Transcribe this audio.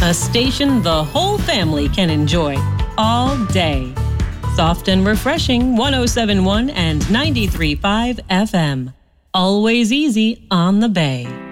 A station the whole family can enjoy all day. Soft and refreshing 107.1 and 93.5 FM. Always easy on the Bay.